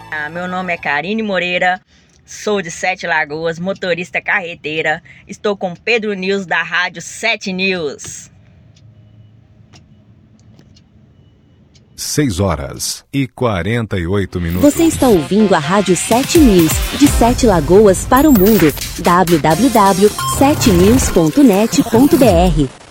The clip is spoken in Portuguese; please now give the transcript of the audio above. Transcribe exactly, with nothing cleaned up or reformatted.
Ah, meu nome é Karine Moreira, sou de Sete Lagoas, motorista carreteira. Estou com Pedro News da Rádio Sete News. seis horas e quarenta e oito minutos. Você está ouvindo a Rádio Sete News, de Sete Lagoas para o mundo. w w w ponto sete news ponto net ponto b r